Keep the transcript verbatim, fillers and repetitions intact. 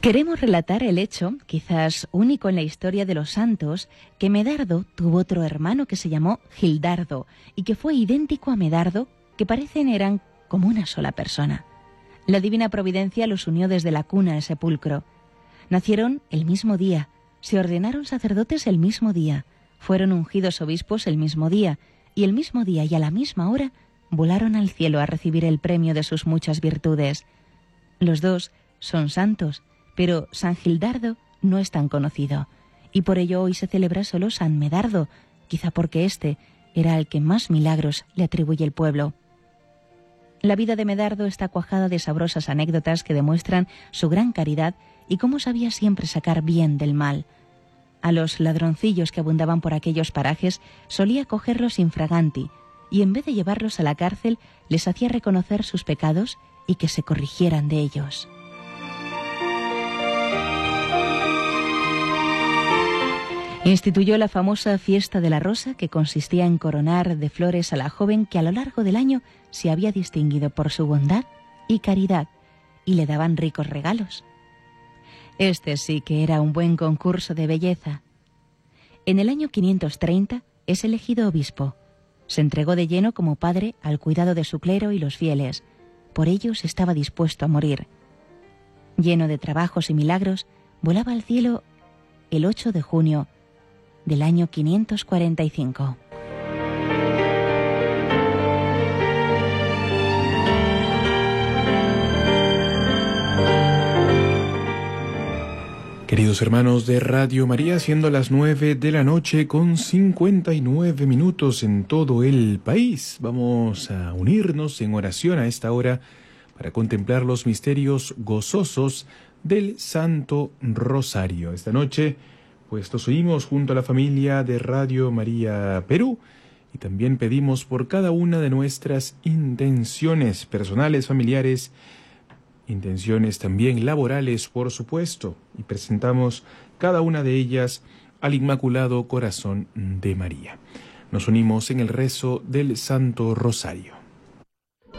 Queremos relatar el hecho, quizás único en la historia de los santos, que Medardo tuvo otro hermano que se llamó Gildardo y que fue idéntico a Medardo, que parecen eran como una sola persona. La divina providencia los unió desde la cuna al sepulcro. Nacieron el mismo día, se ordenaron sacerdotes el mismo día, fueron ungidos obispos el mismo día, y el mismo día y a la misma hora volaron al cielo a recibir el premio de sus muchas virtudes. Los dos son santos, pero San Gildardo no es tan conocido, y por ello hoy se celebra solo San Medardo, quizá porque éste era al que más milagros le atribuye el pueblo. La vida de Medardo está cuajada de sabrosas anécdotas que demuestran su gran caridad y cómo sabía siempre sacar bien del mal. A los ladroncillos que abundaban por aquellos parajes solía cogerlos infraganti, y en vez de llevarlos a la cárcel les hacía reconocer sus pecados y que se corrigieran de ellos. Instituyó la famosa fiesta de la rosa, que consistía en coronar de flores a la joven que a lo largo del año se había distinguido por su bondad y caridad, y le daban ricos regalos. Este sí que era un buen concurso de belleza. En el año quinientos treinta es elegido obispo. Se entregó de lleno como padre al cuidado de su clero y los fieles. Por ellos estaba dispuesto a morir. Lleno de trabajos y milagros, volaba al cielo el ocho de junio del año quinientos cuarenta y cinco. Queridos hermanos de Radio María, siendo las nueve de la noche con cincuenta y nueve minutos en todo el país, vamos a unirnos en oración a esta hora para contemplar los misterios gozosos del Santo Rosario. Esta noche, pues nos unimos junto a la familia de Radio María Perú y también pedimos por cada una de nuestras intenciones personales, familiares, intenciones también laborales, por supuesto, y presentamos cada una de ellas al Inmaculado Corazón de María. Nos unimos en el rezo del Santo Rosario.